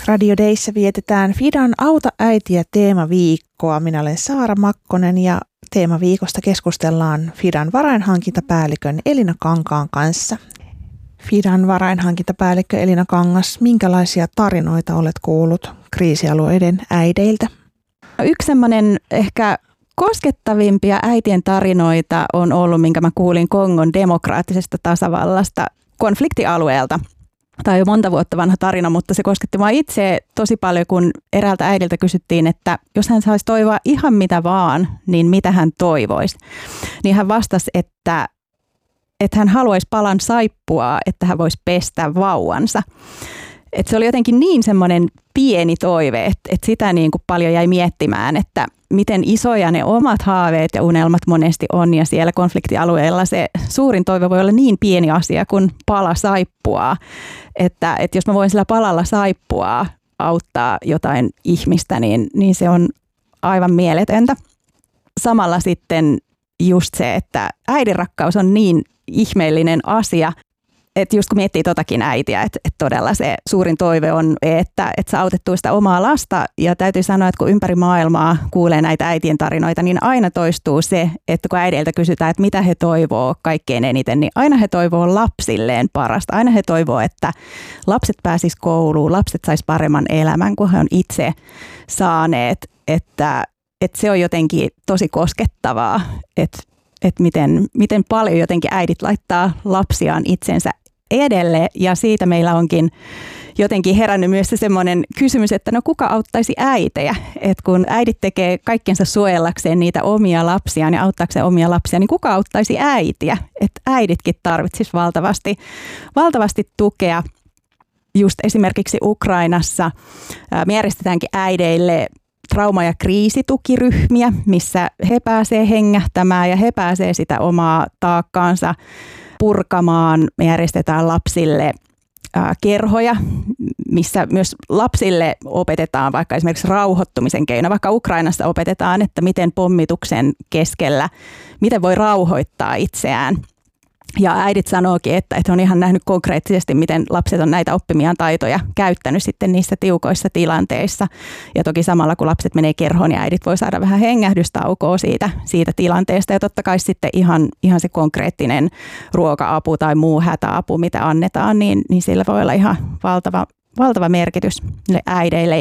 Radio Dayssä vietetään Fidan Auta äitiä teemaviikkoa. Minä olen Saara Makkonen ja teemaviikosta keskustellaan Fidan varainhankintapäällikön Elina Kankaan kanssa. Fidan varainhankintapäällikkö Elina Kangas, minkälaisia tarinoita olet kuullut kriisialueiden äideiltä? Yksi semmoinen ehkä koskettavimpia äitien tarinoita on ollut, minkä mä kuulin Kongon demokraattisesta tasavallasta konfliktialueelta. Tämä on jo monta vuotta vanha tarina, mutta se kosketti mua itse tosi paljon, kun eräältä äidiltä kysyttiin, että jos hän saisi toivoa ihan mitä vaan, niin mitä hän toivoisi. Niin hän vastasi, että hän haluaisi palan saippua, että hän voisi pestä vauvansa. Että se oli jotenkin niin semmoinen pieni toive, että sitä niin kuin paljon jäi miettimään, että miten isoja ne omat haaveet ja unelmat monesti on. Ja siellä konfliktialueella se suurin toive voi olla niin pieni asia kuin pala saippua. Että jos mä voin sillä palalla saippua auttaa jotain ihmistä, niin se on aivan mieletöntä. Samalla sitten just se, että äidinrakkaus on niin ihmeellinen asia, että just kun miettii totakin äitiä, että todella se suurin toive on, että sä autettuu sitä omaa lasta. Ja täytyy sanoa, että kun ympäri maailmaa kuulee näitä äitien tarinoita, niin aina toistuu se, että kun äideiltä kysytään, että mitä he toivoo kaikkein eniten, niin aina he toivoo lapsilleen parasta. Aina he toivoo, että lapset pääsis kouluun, lapset sais paremman elämän kuin he on itse saaneet. Että se on jotenkin tosi koskettavaa, että miten paljon jotenkin äidit laittaa lapsiaan itsensä edelle, ja siitä meillä onkin jotenkin herännyt myös se semmoinen kysymys, että no kuka auttaisi äitejä, että kun äidit tekee kaikkensa suojellakseen niitä omia lapsiaan ja auttaakseen omia lapsia, niin kuka auttaisi äitiä, että äiditkin tarvitsisi valtavasti tukea. Just esimerkiksi Ukrainassa me järjestetäänkin äideille trauma- ja kriisitukiryhmiä, missä he pääsee hengähtämään ja he pääsee sitä omaa taakkaansa purkamaan. Me järjestetään lapsille kerhoja, missä myös lapsille opetetaan vaikka esimerkiksi rauhoittumisen keino. Vaikka Ukrainassa opetetaan, että miten pommituksen keskellä, miten voi rauhoittaa itseään. Ja äidit sanookin, että on ihan nähnyt konkreettisesti, miten lapset on näitä oppimiaan taitoja käyttänyt sitten niissä tiukoissa tilanteissa. Ja toki samalla, kun lapset menee kerhoon, niin äidit voi saada vähän hengähdystaukoa siitä tilanteesta. Ja totta kai sitten ihan se konkreettinen ruoka-apu tai muu hätäapu, mitä annetaan, niin sillä voi olla ihan valtava merkitys äideille.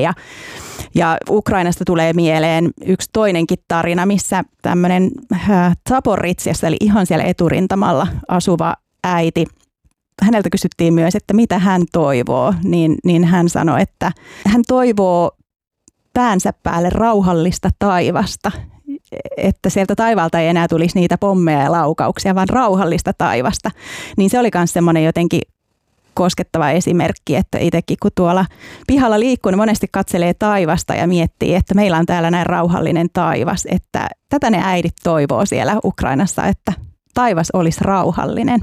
Ja Ukrainasta tulee mieleen yksi toinenkin tarina, missä tämmöinen Zaporizjzjassa, eli ihan siellä eturintamalla asuva äiti, häneltä kysyttiin myös, että mitä hän toivoo, niin hän sanoi, että hän toivoo päänsä päälle rauhallista taivasta, että sieltä taivaalta ei enää tulisi niitä pommeja ja laukauksia, vaan rauhallista taivasta. Niin se oli myös semmoinen jotenkin koskettava esimerkki, että itsekin kun tuolla pihalla liikkuu, niin monesti katselee taivasta ja miettii, että meillä on täällä näin rauhallinen taivas, että tätä ne äidit toivoo siellä Ukrainassa, että taivas olisi rauhallinen.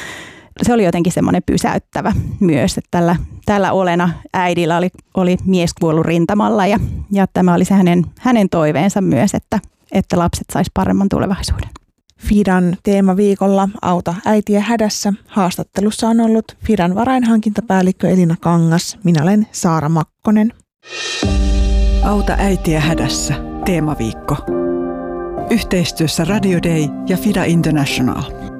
Se oli jotenkin semmoinen pysäyttävä myös, että tällä Olena äidillä oli mies kuollut rintamalla ja tämä oli se hänen toiveensa myös, että lapset sais paremman tulevaisuuden. Fidan teemaviikolla Auta äitiä hädässä haastattelussa on ollut Fidan varainhankintapäällikkö Elina Kangas. Minä olen Saara Makkonen. Auta äitiä hädässä teemaviikko. Yhteistyössä Radio Day ja Fida International.